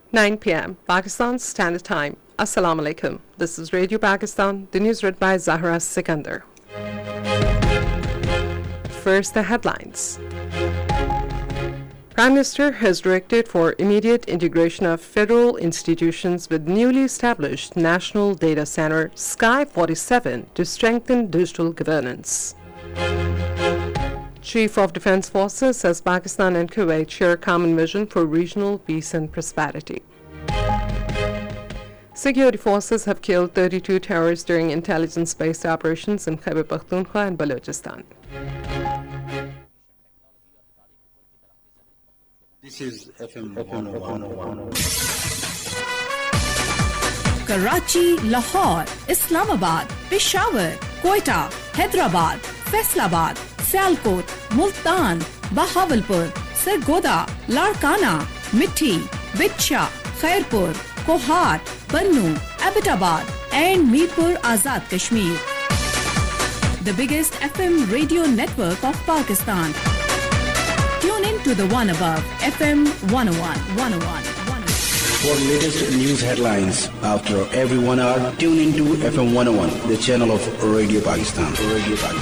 9 p.m. Pakistan Standard Time. Assalamu alaikum. This is Radio Pakistan. The news read by Zahra Sikandar. First, the headlines. Prime Minister has directed for immediate integration of federal institutions with newly established National Data Center Sky 47 to strengthen digital governance. Chief of Defense Forces says Pakistan and Kuwait share common vision for regional peace and prosperity. Security forces have killed 32 terrorists during intelligence-based operations in Khyber Pakhtunkhwa and Balochistan. This is FM 101. Karachi, Lahore, Islamabad, Peshawar, Quetta, Hyderabad, Faisalabad, Sialkot, Multan, Bahawalpur, Sargodha, Larkana, Mithi, Bichha, Khairpur, Kohat, Bannu, Abbottabad and Mirpur Azad Kashmir. The biggest FM radio network of Pakistan. Tune in to the one above, FM 101. For latest news headlines after every 1 hour, tune into FM 101, the channel of Radio Pakistan.